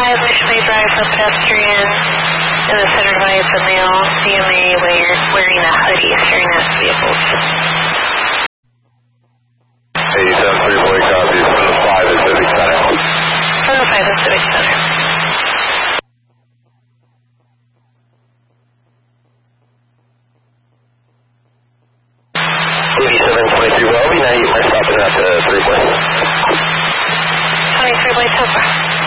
leisurely drive for pedestrian in the center divide of the male DMA wearing a hoodie steering this vehicle. 87 3 copies from the 5 at Civic Center. From the 5 at Civic Center. Well, we know you might stop at 3 Way. 23 Way Topa.